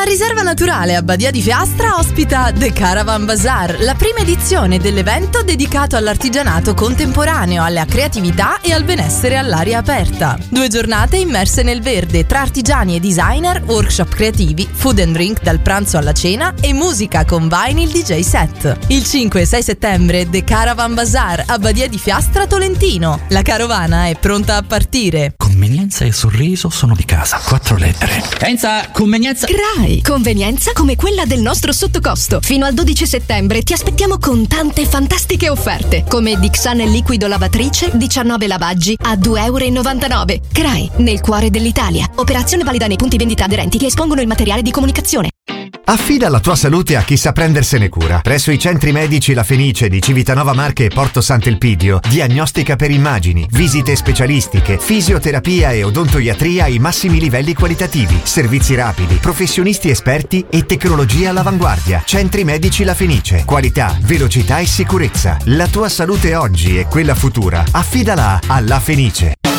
Riserva Naturale a Badia di Fiastra ospita The Caravan Bazaar, la prima edizione dell'evento dedicato all'artigianato contemporaneo, alla creatività e al benessere all'aria aperta. 2 giornate immerse nel verde tra artigiani e designer, workshop creativi, food and drink dal pranzo alla cena e musica con vinyl DJ set. Il 5 e 6 settembre The Caravan Bazaar a Badia di Fiastra Tolentino. La carovana è pronta a partire. Convenienza e sorriso sono di casa. 4 lettere. Enza, convenienza. CRAI. Convenienza come quella del nostro sottocosto. Fino al 12 settembre ti aspettiamo con tante fantastiche offerte. Come Dixan liquido lavatrice, 19 lavaggi a €2,99. CRAI, nel cuore dell'Italia. Operazione valida nei punti vendita aderenti che espongono il materiale di comunicazione. Affida la tua salute a chi sa prendersene cura. Presso i centri medici La Fenice di Civitanova Marche e Porto Sant'Elpidio, diagnostica per immagini, visite specialistiche, fisioterapia e odontoiatria ai massimi livelli qualitativi, servizi rapidi, professionisti esperti e tecnologia all'avanguardia. Centri medici La Fenice. Qualità, velocità e sicurezza. La tua salute oggi e quella futura. Affidala a La Fenice.